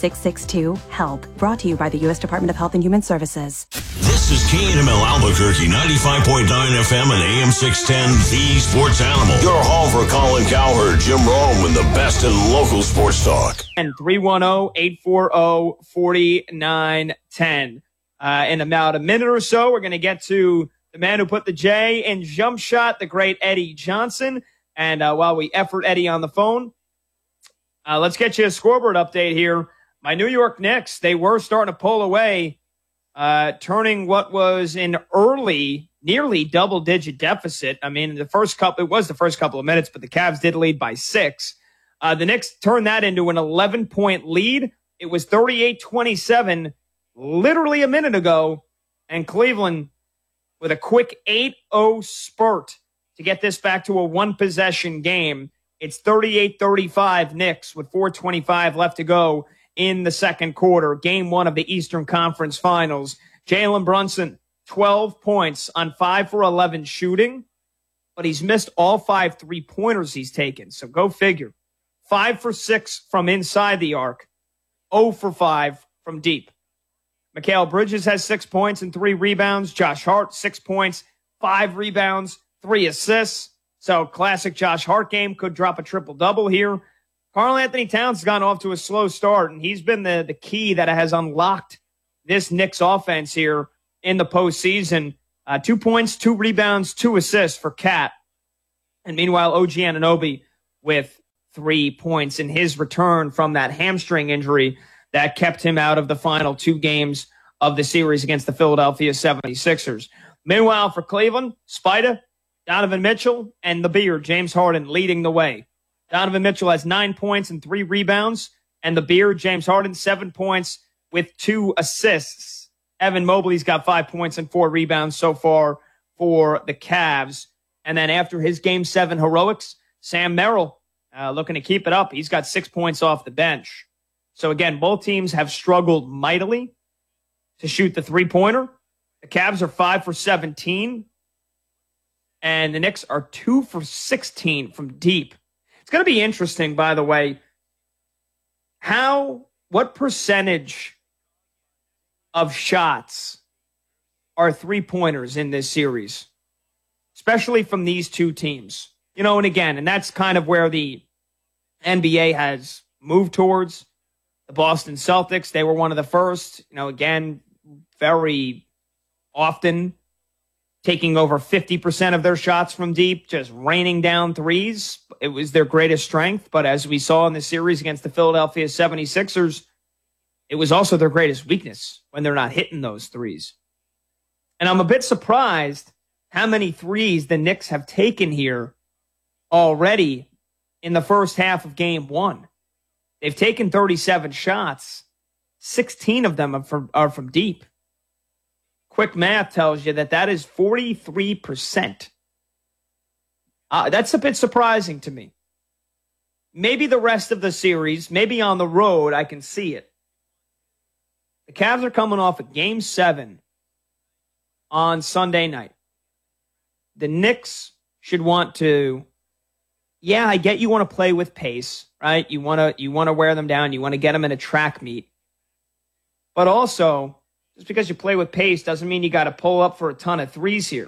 1-800-662-HELP. Brought to you by the U.S. Department of Health and Human Services. This is KNML Albuquerque, 95.9 FM and AM 610, the Sports Animal. Your home for Colin Cowherd, Jim Rome, and the best in local sports talk. And 310-840-4910. In about a minute or so, we're going to get to the man who put the J in jump shot, the great Eddie Johnson. And while we effort Eddie on the phone, let's get you a scoreboard update here. My New York Knicks, they were starting to pull away, turning what was an early, nearly double-digit deficit. I mean, it was the first couple of minutes, but the Cavs did lead by 6. The Knicks turned that into an 11-point lead. It was 38-27 literally a minute ago, and Cleveland with a quick 8-0 spurt to get this back to a one-possession game. It's 38-35 Knicks with 4:25 left to go in the second quarter. Game 1 of the Eastern Conference Finals. Jalen Brunson, 12 points on 5 for 11 shooting, but he's missed all 5 3-pointers he's taken. So go figure. 5 for 6 from inside the arc, 0 for 5 from deep. Mikal Bridges has 6 points and 3 rebounds. Josh Hart, 6 points, 5 rebounds, 3 assists. So classic Josh Hart game, could drop a triple-double here. Karl-Anthony Towns has gone off to a slow start, and he's been the key that has unlocked this Knicks offense here in the postseason. 2 points, 2 rebounds, 2 assists for Cat. And meanwhile, OG Anunoby with 3 points in his return from that hamstring injury that kept him out of the final 2 games of the series against the Philadelphia 76ers. Meanwhile, for Cleveland, Spida, Donovan Mitchell, and the Beard, James Harden, leading the way. Donovan Mitchell has 9 points and 3 rebounds, and the Beard, James Harden, 7 points with 2 assists. Evan Mobley's got 5 points and 4 rebounds so far for the Cavs. And then after his Game 7 heroics, Sam Merrill looking to keep it up. He's got 6 points off the bench. So again, both teams have struggled mightily to shoot the three-pointer. The Cavs are 5 for 17, and the Knicks are 2 for 16 from deep. It's going to be interesting, by the way, what percentage of shots are three-pointers in this series, especially from these two teams. And again, and that's kind of where the NBA has moved towards. The Boston Celtics, they were one of the first, again, very often taking over 50% of their shots from deep, just raining down threes. It was their greatest strength, but as we saw in the series against the Philadelphia 76ers, it was also their greatest weakness when they're not hitting those threes. And I'm a bit surprised how many threes the Knicks have taken here already in the first half of Game 1. They've taken 37 shots. 16 of them are from deep. Quick math tells you that is 43%. That's a bit surprising to me. Maybe the rest of the series, maybe on the road, I can see it. The Cavs are coming off a Game 7 on Sunday night. The Knicks should want to, I get you want to play with pace, right? You want to wear them down. You want to get them in a track meet. But also, just because you play with pace doesn't mean you got to pull up for a ton of threes here.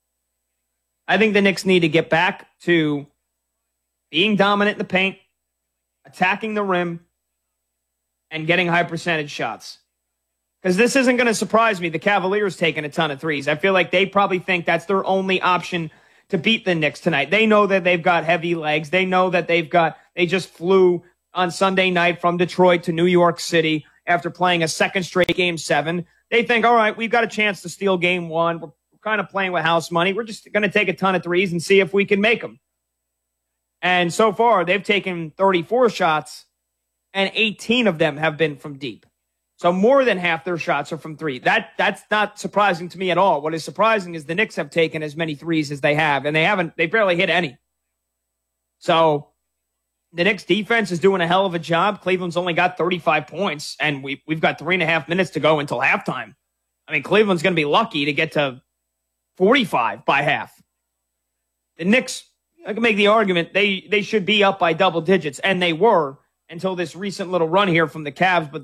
I think the Knicks need to get back to being dominant in the paint, attacking the rim, and getting high percentage shots. Because this isn't going to surprise me. The Cavaliers taking a ton of threes. I feel like they probably think that's their only option to beat the Knicks tonight. They know that they've got heavy legs. They know that they just flew on Sunday night from Detroit to New York City after playing a second straight Game 7. They think, all right, we've got a chance to steal Game 1. We're kind of playing with house money. We're just going to take a ton of threes and see if we can make them. And so far, they've taken 34 shots, and 18 of them have been from deep. So more than half their shots are from three. That's not surprising to me at all. What is surprising is the Knicks have taken as many threes as they have, and they barely hit any. So the Knicks defense is doing a hell of a job. Cleveland's only got 35 points, and we've got 3.5 minutes to go until halftime. I mean, Cleveland's going to be lucky to get to 45 by half. The Knicks, I can make the argument, they should be up by double digits, and they were until this recent little run here from the Cavs, but